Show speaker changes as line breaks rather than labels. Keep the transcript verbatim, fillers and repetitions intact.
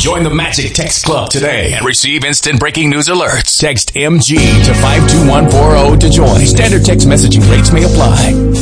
Join the Magic Text Club today and receive instant breaking news alerts. Text M G to five two one four zero to join. Standard text messaging rates may apply.